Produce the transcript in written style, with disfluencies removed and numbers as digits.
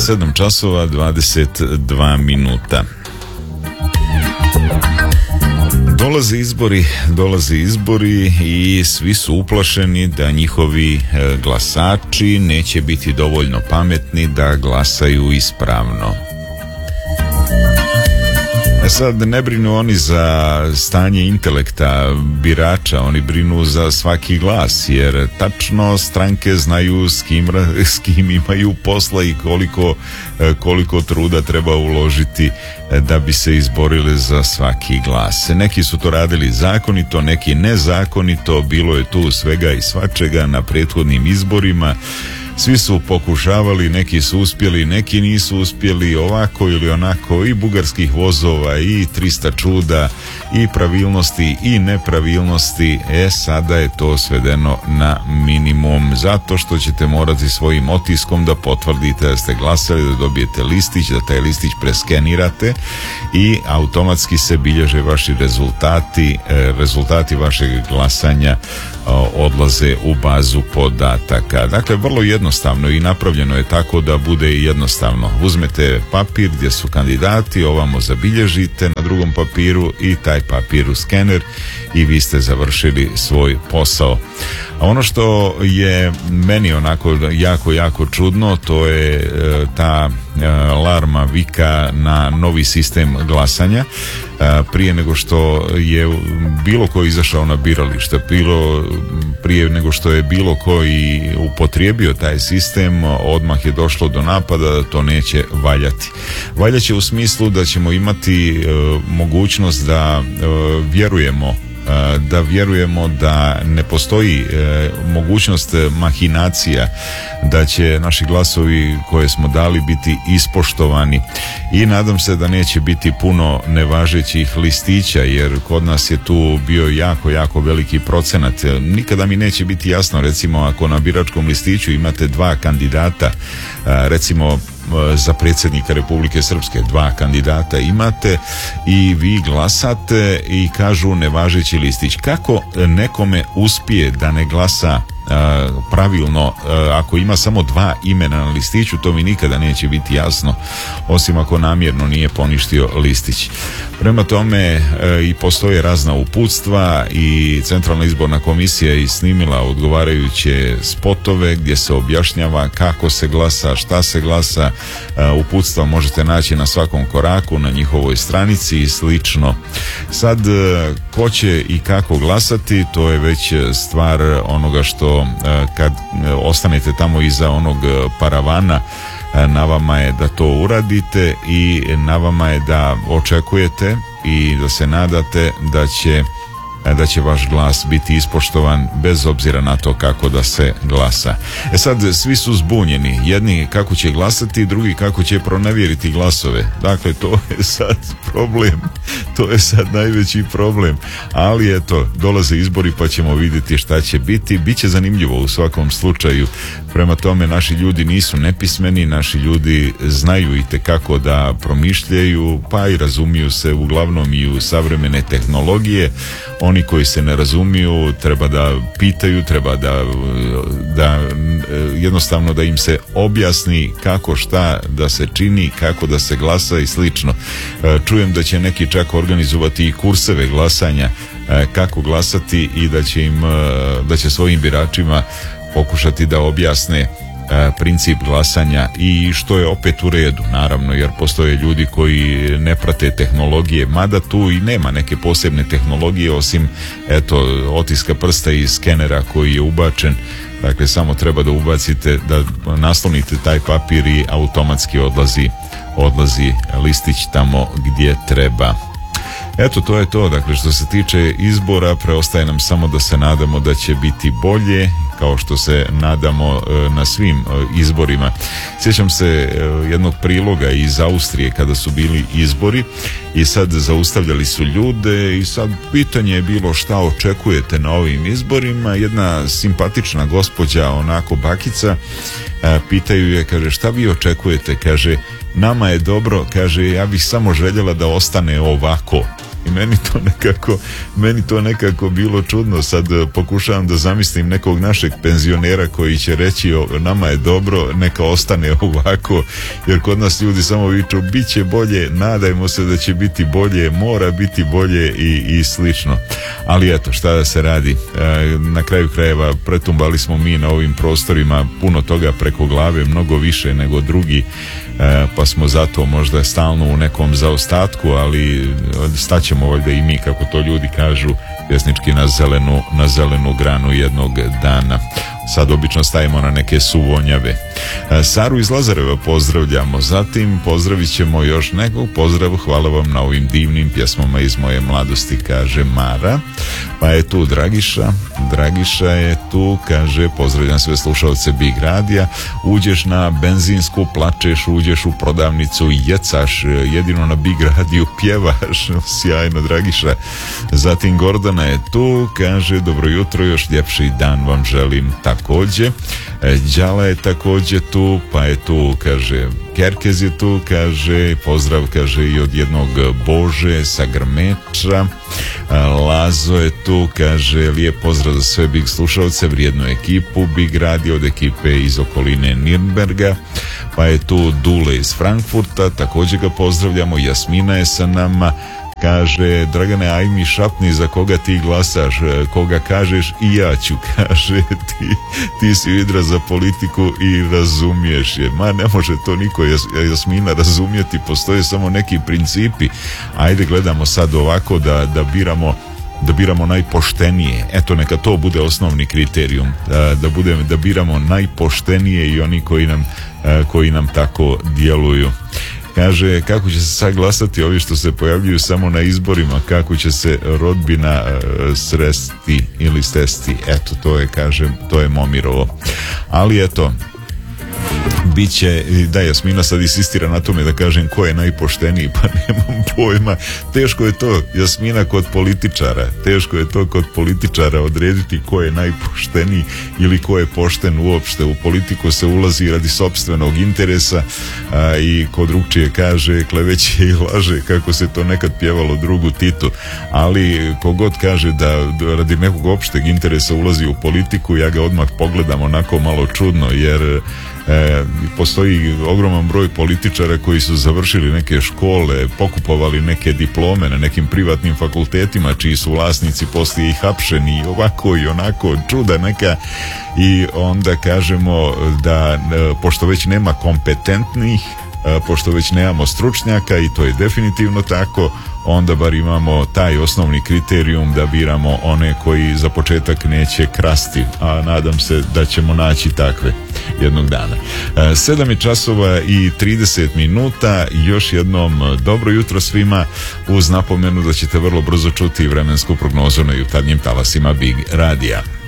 7 časova 22 minuta. Dolaze izbori i svi su uplašeni da njihovi glasači neće biti dovoljno pametni da glasaju ispravno. Sad ne brinu oni za stanje intelekta birača, oni brinu za svaki glas, jer tačno stranke znaju s kim imaju posla i koliko truda treba uložiti da bi se izborili za svaki glas. Neki su to radili zakonito, neki nezakonito, bilo je tu svega i svačega na prethodnim izborima. Svi su pokušavali, neki su uspjeli, neki nisu uspjeli, ovako ili onako, i bugarskih vozova, i 300 čuda, i pravilnosti i nepravilnosti. Sada je to svedeno na minimum, zato što ćete morati svojim otiskom da potvrdite da ste glasali, da dobijete listić, da taj listić preskenirate i automatski se bilježe vaši rezultati vašeg glasanja odlaze u bazu podataka. Dakle, vrlo jednostavno i napravljeno je tako da bude jednostavno. Uzmete papir gdje su kandidati, ovamo zabilježite na drugom papiru i taj papir u skener i vi ste završili svoj posao. A ono što je meni onako jako čudno, to je ta alarma vika na novi sistem glasanja. Prije nego što je bilo ko izašao na biralište, prije nego što je bilo ko i upotrijebio taj sistem, odmah je došlo do napada da to neće valjati. Valjaće u smislu da ćemo imati mogućnost da vjerujemo da ne postoji mogućnost mahinacija, da će naši glasovi koje smo dali biti ispoštovani i nadam se da neće biti puno nevažećih listića, jer kod nas je tu bio jako veliki procenat. Nikada mi neće biti jasno, recimo, ako na biračkom listiću imate 2 kandidata, recimo za predsjednika Republike Srpske 2 kandidata imate i vi glasate i kažu nevažeći listić. Kako nekome uspije da ne glasa pravilno ako ima samo 2 imena na listiću, to mi nikada neće biti jasno, osim ako namjerno nije poništio listić. Prema tome i postoje razna uputstva i Centralna izborna komisija je snimila odgovarajuće spotove gdje se objašnjava kako se glasa, šta se glasa. Uputstva možete naći na svakom koraku na njihovoj stranici i slično. Sad, ko će i kako glasati, to je već stvar onoga što kad ostanete tamo iza onog paravana, na vama je da to uradite i na vama je da očekujete i da se nadate da će vaš glas biti ispoštovan bez obzira na to kako da se glasa. Sad, svi su zbunjeni. Jedni kako će glasati, drugi kako će pronevjeriti glasove. Dakle, to je sad problem. To je sad najveći problem. Ali eto, dolaze izbori pa ćemo vidjeti šta će biti. Biće zanimljivo u svakom slučaju. Prema tome, naši ljudi nisu nepismeni, naši ljudi znaju itekako da promišljaju, pa i razumiju se uglavnom i u savremene tehnologije. Oni koji se ne razumiju treba da pitaju, treba da jednostavno da im se objasni kako šta da se čini, kako da se glasa i slično. Čujem da će neki čak organizovati i kurseve glasanja, kako glasati i da će svojim biračima pokušati da objasne princip glasanja, i što je opet u redu, naravno, jer postoje ljudi koji ne prate tehnologije, mada tu i nema neke posebne tehnologije osim otiska prsta i skenera koji je ubačen. Dakle, samo treba da ubacite, da naslonite taj papir i automatski odlazi listić tamo gdje treba. Eto, to je to. Dakle, što se tiče izbora, preostaje nam samo da se nadamo da će biti bolje, kao što se nadamo na svim izborima. Sjećam se jednog priloga iz Austrije kada su bili izbori i sad zaustavljali su ljude i sad pitanje je bilo šta očekujete na ovim izborima. Jedna simpatična gospođa, onako bakica, pitaju je, kaže, šta vi očekujete? Kaže, nama je dobro, kaže, ja bih samo željela da ostane ovako. I meni to nekako bilo čudno. Sad pokušavam da zamislim nekog našeg penzionera koji će reći nama je dobro, neka ostane ovako, jer kod nas ljudi samo viču bit će bolje, nadajmo se da će biti bolje, mora biti bolje i slično. Ali eto, šta da se radi, na kraju krajeva pretumbali smo mi na ovim prostorima puno toga preko glave, mnogo više nego drugi, pa smo zato možda stalno u nekom zaostatku, ali staćemo valjda i mi, kako to ljudi kažu, pjesnički na zelenu granu jednog dana. Sad obično stavimo na neke suvonjave. Saru iz Lazareva pozdravljamo, zatim pozdravit ćemo još nekog. Pozdrav, hvala vam na ovim divnim pjesmama iz moje mladosti, kaže Mara. Pa je tu Dragiša je tu, kaže pozdravljam sve slušalce Big Radija. Uđeš na benzinsku, plačeš, uđeš u prodavnicu, jecaš, jedino na Big Radiju pjevaš. Sjajno, Dragiša. Zatim Gordana je tu, kaže dobro jutro, još ljepši dan vam želim također. Đala je također tu, pa je tu, kaže Kerkez je tu, kaže pozdrav, kaže i od jednog Bože sa Grmeča. Lazo je tu, kaže lijep pozdrav za sve Big slušalce, vrijednu ekipu Big Radio, od ekipe iz okoline Nirnberga. Pa je tu Dule iz Frankfurta, također ga pozdravljamo. Jasmina je sa nama, kaže Dragane, aj mi šapni za koga ti glasaš, koga kažeš i ja ću, kaže ti si vidra za politiku i razumiješ je. Ma ne može to niko, Jasmina, razumjeti, postoje samo neki principi. Ajde gledamo sad ovako da biramo najpoštenije. Eto, neka to bude osnovni kriterijum, da biramo najpoštenije i oni koji nam tako djeluju. Kaže, kako će se sad glasati ovi što se pojavljuju samo na izborima, kako će se rodbina sresti ili stesti. Eto, to je, kažem, to je Momirovo. Ali eto, biće, da, Jasmina sad insistira na tome da kažem ko je najpošteniji, pa nemam pojma. Teško je to, Jasmina, kod političara odrediti ko je najpošteniji ili ko je pošten uopšte. U politiku se ulazi radi sopstvenog interesa, i ko drugčije kaže kleveće i laže, kako se to nekad pjevalo drugu Titu. Ali kogod kaže da radi nekog opšteg interesa ulazi u politiku, ja ga odmah pogledam onako malo čudno, jer postoji ogroman broj političara koji su završili neke škole, pokupovali neke diplome na nekim privatnim fakultetima, čiji su vlasnici poslije i hapšeni i ovako i onako, čuda neka. I onda kažemo da pošto već nema kompetentnih, pošto već nemamo stručnjaka, i to je definitivno tako, onda bar imamo taj osnovni kriterijum da biramo one koji za početak neće krasti, a nadam se da ćemo naći takve jednog dana. 7:30. Još jednom dobro jutro svima, uz napomenu da ćete vrlo brzo čuti vremensku prognozu na jutarnjim talasima Big Radija.